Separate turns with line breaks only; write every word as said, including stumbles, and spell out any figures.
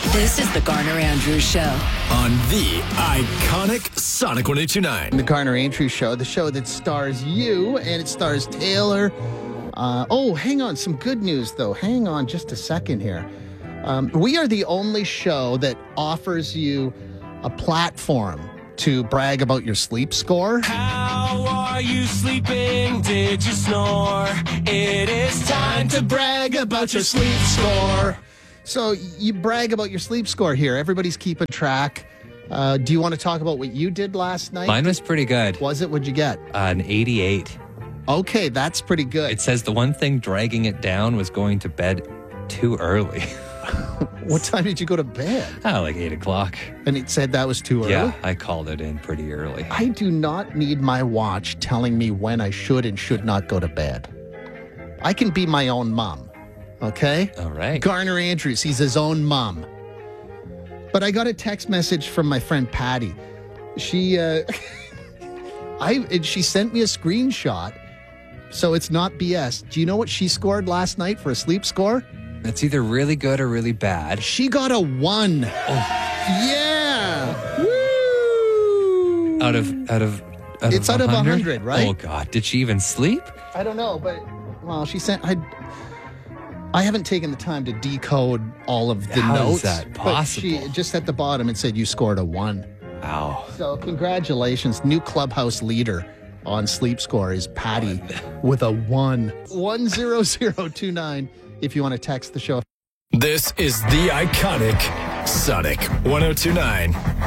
This is the Garner Andrews Show
on the iconic Sonic one oh two nine.
The Garner Andrews Show, the show that stars you and it stars Taylor. Uh, oh, hang on. Some good news, though. Hang on just a second here. Um, we are the only show that offers you a platform to brag about your sleep score.
How are you sleeping? Did you snore? It is time to brag about your sleep score.
So you brag about your sleep score here. Everybody's keeping track. Uh, do you want to talk about what you did last night?
Mine was pretty good.
Was it? What'd you get?
Uh, an eighty-eight.
Okay, that's pretty good.
It says the one thing dragging it down was going to bed too early.
What time did you go to bed?
Oh, like eight o'clock.
And it said that was too early?
Yeah, I called it in pretty early.
I do not need my watch telling me when I should and should not go to bed. I can be my own mom, okay?
All right.
Garner Andrews, he's his own mom. But I got a text message from my friend Patty. She, uh, I, and she sent me a screenshot, so it's not B S. Do you know what she scored last night for a sleep score?
It's either really good or really bad.
She got a one.
Oh.
Yeah. Woo!
Out of out of out
It's
of
out of
one hundred?
one hundred, right?
Oh God, did she even sleep?
I don't know, but well, she sent. I I haven't taken the time to decode all of the
How is
notes.
that
but
possible?
she just at the bottom it said you scored a one.
Wow.
So congratulations, new clubhouse leader on sleep score is Patty with a one. One zero zero two nine. If you want to text the show.
This is the iconic Sonic one oh two nine.